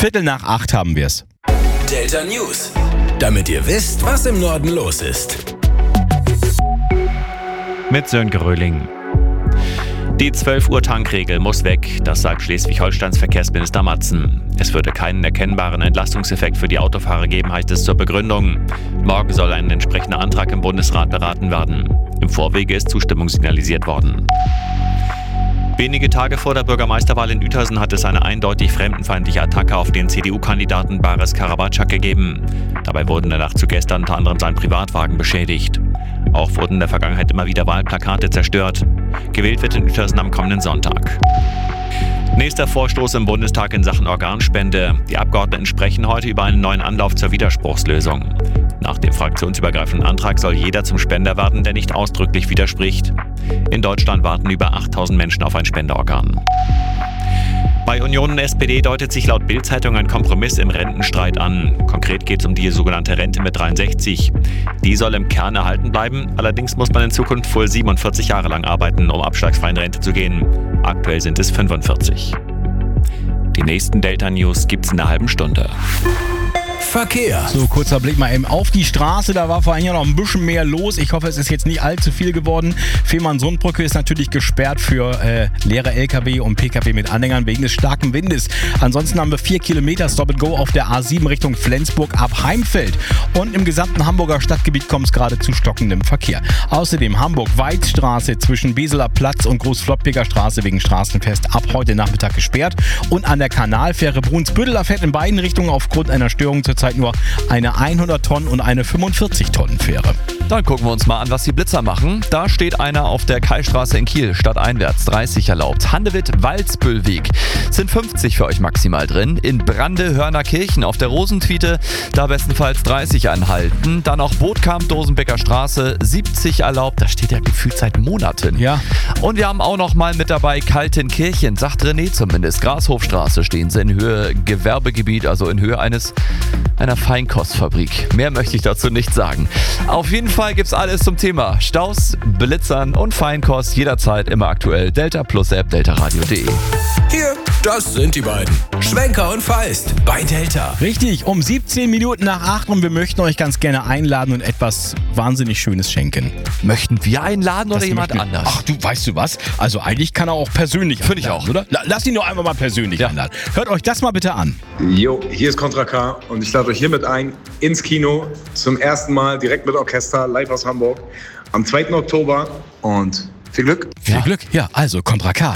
7:15 haben wir's. Delta News, damit ihr wisst, was im Norden los ist. Mit Sönke Röhling. Die 12-Uhr-Tankregel muss weg, das sagt Schleswig-Holsteins Verkehrsminister Matzen. Es würde keinen erkennbaren Entlastungseffekt für die Autofahrer geben, heißt es zur Begründung. Morgen soll ein entsprechender Antrag im Bundesrat beraten werden. Im Vorwege ist Zustimmung signalisiert worden. Wenige Tage vor der Bürgermeisterwahl in Uetersen hat es eine eindeutig fremdenfeindliche Attacke auf den CDU-Kandidaten Baris Karabatschak gegeben. Dabei wurden in der Nacht zu gestern unter anderem sein Privatwagen beschädigt. Auch wurden in der Vergangenheit immer wieder Wahlplakate zerstört. Gewählt wird in Uetersen am kommenden Sonntag. Nächster Vorstoß im Bundestag in Sachen Organspende. Die Abgeordneten sprechen heute über einen neuen Anlauf zur Widerspruchslösung. Nach dem fraktionsübergreifenden Antrag soll jeder zum Spender werden, der nicht ausdrücklich widerspricht. In Deutschland warten über 8.000 Menschen auf ein Spenderorgan. Bei Union und SPD deutet sich laut Bild-Zeitung ein Kompromiss im Rentenstreit an. Konkret geht es um die sogenannte Rente mit 63. Die soll im Kern erhalten bleiben. Allerdings muss man in Zukunft wohl 47 Jahre lang arbeiten, um abschlagsfrei in Rente zu gehen. Aktuell sind es 45. Die nächsten Delta News gibt's in einer halben Stunde. Verkehr. So, kurzer Blick mal eben auf die Straße. Da war vorhin ja noch ein bisschen mehr los. Ich hoffe, es ist jetzt nicht allzu viel geworden. Fehmarn-Sundbrücke ist natürlich gesperrt für leere LKW und PKW mit Anhängern wegen des starken Windes. Ansonsten haben wir 4 Kilometer Stop-and-Go auf der A7 Richtung Flensburg ab Heimfeld. Und im gesamten Hamburger Stadtgebiet kommt es gerade zu stockendem Verkehr. Außerdem Hamburg-Weidstraße zwischen Beseler Platz und Großflottbeker Straße wegen Straßenfest ab heute Nachmittag gesperrt. Und an der Kanalfähre Brunsbüttel fährt in beiden Richtungen aufgrund einer Störung zurzeit nur eine 100-Tonnen- und eine 45-Tonnen-Fähre. Dann gucken wir uns mal an, was die Blitzer machen. Da steht einer auf der Kaistraße in Kiel, stadteinwärts, 30 erlaubt. Handewitt-Walzbüllweg sind 50 für euch maximal drin. In Brande-Hörnerkirchen auf der Rosentwiete, da bestenfalls 30 anhalten. Dann auch Bootkamp-Dosenbecker Straße, 70 erlaubt. Da steht ja gefühlt seit Monaten. Ja. Und wir haben auch noch mal mit dabei Kaltenkirchen, sagt René zumindest. Grashofstraße stehen sie in Höhe Gewerbegebiet, also in Höhe einer Feinkostfabrik. Mehr möchte ich dazu nicht sagen. Auf jeden Fall gibt's alles zum Thema Staus, Blitzern und Feinkost jederzeit immer aktuell. Delta Plus App, deltaradio.de. Hier, das sind die beiden. Schwenker und Feist bei Delta. Richtig, um 7:17 und wir möchten euch ganz gerne einladen und etwas wahnsinnig Schönes schenken. Möchten wir einladen oder jemand anders? Ach, weißt du was? Also eigentlich kann er auch persönlich Finde ich einladen, auch. oder? Lass ihn doch einfach mal persönlich einladen. Hört euch das mal bitte an. Jo, hier ist Contra K und ich lade euch hiermit ein ins Kino zum ersten Mal direkt mit Orchester live aus Hamburg am 2. Oktober und viel Glück. Viel Glück. Ja, also Contra K.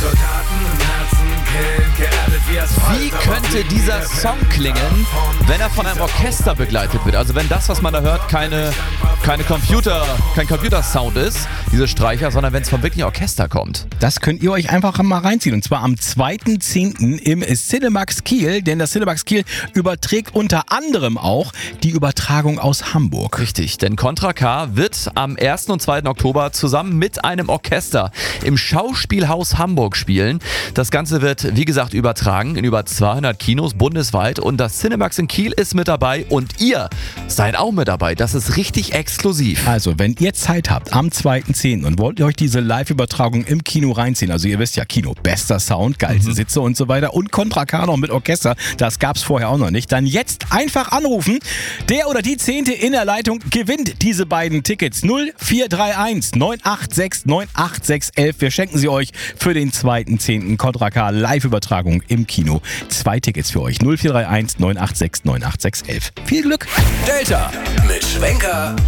Wie könnte dieser Song klingen, wenn er von einem Orchester begleitet wird? Also wenn das, was man da hört, kein Computersound ist, diese Streicher, sondern wenn es vom wirklichen Orchester kommt. Das könnt ihr euch einfach mal reinziehen. Und zwar am 2.10. im Cinemax Kiel. Denn das Cinemax Kiel überträgt unter anderem auch die Übertragung aus Hamburg. Richtig, denn Contra K wird am 1. und 2. Oktober zusammen mit einem Orchester im Schauspielhaus Hamburg spielen. Das Ganze wird, wie gesagt, übertragen in über 200 Kinos bundesweit. Und das Cinemax in Kiel ist mit dabei und ihr seid auch mit dabei. Das ist richtig exklusiv. Also, wenn ihr Zeit habt am 2.10. und wollt ihr euch diese Live-Übertragung im Kino reinziehen, also ihr wisst ja, Kino, bester Sound, geilste Sitze und so weiter und Contra K noch mit Orchester, das gab's vorher auch noch nicht, dann jetzt einfach anrufen. Der oder die 10. in der Leitung gewinnt diese beiden Tickets. 0431 986 98611. Wir schenken sie euch für den 2.10. Contra K Live-Übertragung im Kino. 2 Tickets für euch. 0431 986 98611. Viel Glück! Delta mit Schwenker